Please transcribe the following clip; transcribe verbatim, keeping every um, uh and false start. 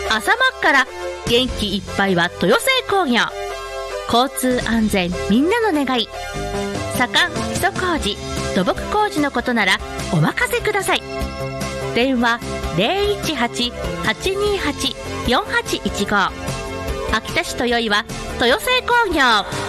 朝真っから元気いっぱいは豊製工業。交通安全みんなの願い。左官基礎工事土木工事のことならお任せください。電話 ゼロいちはち はちにーはち よんはちいちご。秋田市豊岩豊製工業。